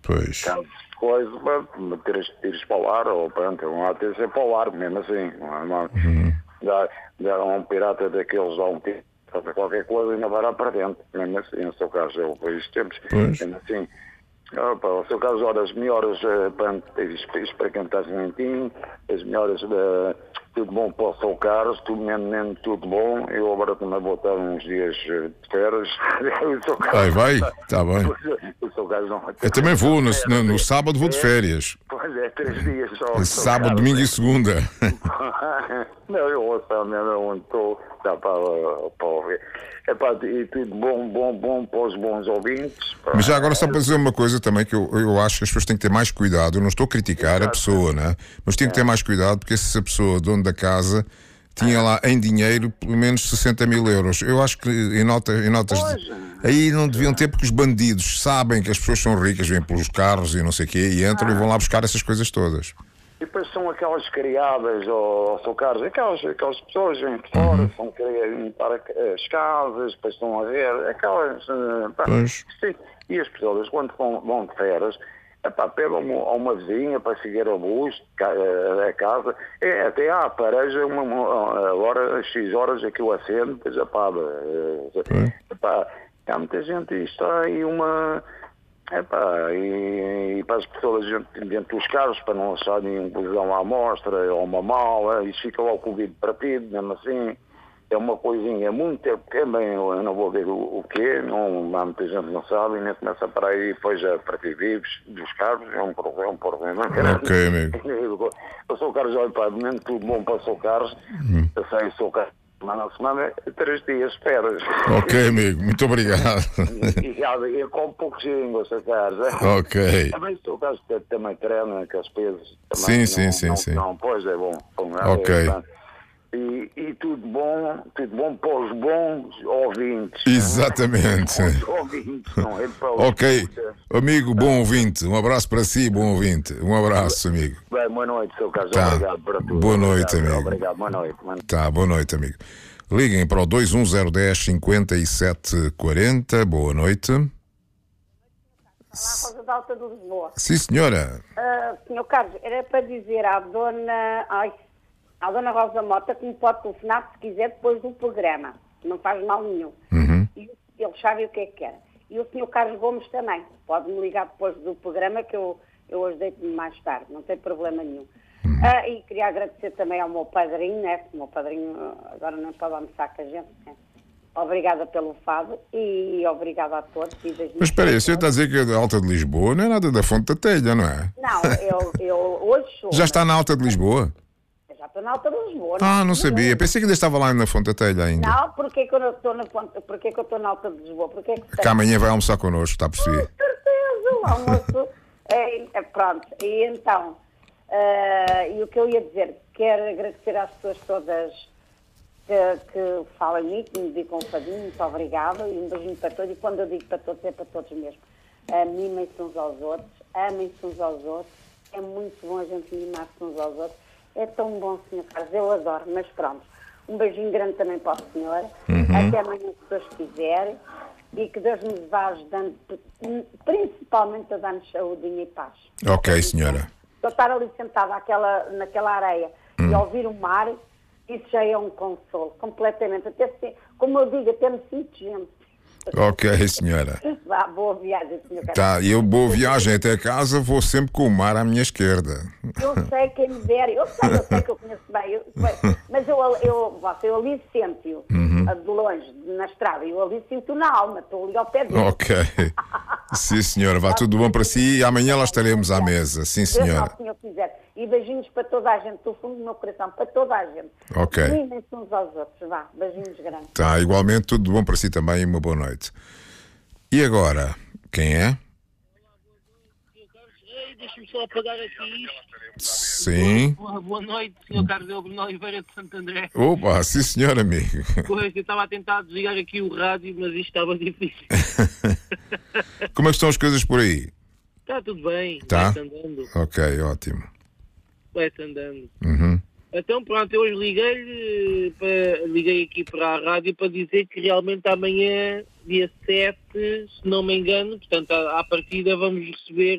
Pois. Caso de coisa, tiras para o ar, ou pronto, não há de ser para o ar, mesmo assim. Dá um pirata daqueles, dá um tiro, fazer qualquer coisa e ainda vai lá para dentro. Mesmo assim, no seu caso, eu vejo tempos. Mesmo assim, o seu caso, as melhores, pronto, espero que não estás mentinho, as melhores, tudo bom para o seu Carlos, tudo mesmo tudo bom. Eu agora também vou estar uns dias de férias. Vai, está bem. O seu Carlos não. Eu também vou, no sábado vou de férias. Pois é, 3 dias só. Sábado, domingo e segunda. Não, eu ouço mesmo onde estou, dá para ouvir. E tudo bom para os bons ouvintes. Mas já agora só para dizer uma coisa também, que eu acho que as pessoas têm que ter mais cuidado. Eu não estou a criticar a pessoa, né? Mas tem que ter mais cuidado, porque se a pessoa, dono da casa, tinha lá em dinheiro pelo menos 60 mil euros. Eu acho que em notas aí não deviam ter, porque os bandidos sabem que as pessoas são ricas, vêm pelos carros e não sei o quê, e entram e vão lá buscar essas coisas todas. E depois são aquelas criadas, ou são caros, aquelas pessoas vêm de fora, são para as casas, depois estão a ver, aquelas. Sim. E as pessoas, quando vão de férias, pegam a uma vizinha para seguir o bus, a casa, até há pareja, agora, X horas aquilo acende, depois apaga. Há muita gente, isto há aí uma. E para as pessoas dentro dos carros, para não acharem um busão à amostra ou uma mala, e fica lá o Covid partido, mesmo assim, é uma coisinha muito pequena, eu não vou ver o quê, não, há muita gente não sabe, e nem começa para aí, depois a partir vivos dos carros, é um problema. Ok, amigo. Eu sou o Carlos, olha, pá, de momento tudo bom para o seu Carlos, eu sei, sou o Carlos. Semana, 3 dias, esperas. Ok, amigo, muito obrigado. E com pouquinho, você faz. Ok. Também estou caso também treina, que as pesos também. Sim. Não, pois é bom. Ok. E tudo bom para os bons ouvintes. Exatamente. Bons ouvintes, não é para os ok. Amigo, bom ouvinte. Um abraço para si, bom ouvinte. Um abraço, amigo. Bem, boa noite, seu Carlos. Tá. Obrigado para tudo. Boa noite, amigo. Obrigado, boa noite. Tá, boa noite, amigo. Liguem para o 210105740. Boa noite. Olá, Rosa da Alta de Lisboa. Sim, senhora. Senhor Carlos, era para dizer à dona Rosa Mota que me pode telefonar se quiser depois do programa. Não faz mal nenhum. E eles sabem o que é que quer. E o senhor Carlos Gomes também. Pode-me ligar depois do programa que eu hoje deito-me mais tarde. Não tem problema nenhum. E queria agradecer também ao meu padrinho, né? O meu padrinho agora não pode almoçar com a gente, né? Obrigada pelo fado e obrigada a todos. Mas espera aí, o senhor está a dizer que é da Alta de Lisboa, não é nada da Fonte da Telha, não é? Não, eu hoje sou. Já está na Alta de Lisboa? Já estou na Alta de Lisboa. Não sabia. Pensei que ainda estava lá na Fonte da Telha ainda. Não, porque que eu estou na Alta de Lisboa? Porque amanhã vai almoçar connosco, está a perceber? Com certeza, o almoço. Pronto, e então, e o que eu ia dizer, quero agradecer às pessoas todas que falam em mim, que me dedicam um fadinho, muito obrigada, e um beijinho para todos, e quando eu digo para todos, é para todos mesmo. Mimem-se uns aos outros, amem-se uns aos outros, é muito bom a gente mimar-se uns aos outros, é tão bom, Sr. Carlos, eu adoro, mas pronto. Um beijinho grande também para o senhor, até amanhã, se Deus quiser, e que Deus nos vá ajudando, principalmente a dar-nos saúde e paz. Ok, senhora. Eu estar ali sentada naquela areia e ouvir o mar, isso já é um consolo, completamente. Como eu digo, até me sinto gente. Ok, senhora. Vá, boa viagem, senhor Carlos. Tá, eu boa viagem até casa, vou sempre com o mar à minha esquerda. Eu sei quem me der, eu sei que eu conheço bem, mas eu ali sinto-o, de longe, na estrada, eu ali sinto na alma, estou ali ao pé dele. Ok. Sim, senhora, vá tudo bom para si e amanhã lá estaremos à mesa. Sim, senhora. Se o senhor quiser. E beijinhos para toda a gente, do fundo do meu coração, para toda a gente. Ok. Mimem-se uns aos outros, vá, beijinhos grandes. Tá, igualmente, tudo bom para si também e uma boa noite. E agora, quem é? Deixa-me só apagar aqui isto. Sim. Boa noite, Sr. Carlos Bruno Oliveira de Santo André. Opa, sim senhor, amigo. Pois, eu estava a tentar desligar aqui o rádio, mas isto estava difícil. Como é que estão as coisas por aí? Está tudo bem, Tá? vai-se andando. Ok, ótimo. Vai-se andando. Então pronto, eu hoje liguei aqui para a rádio para dizer que realmente amanhã, dia 7, se não me engano, portanto à partida vamos receber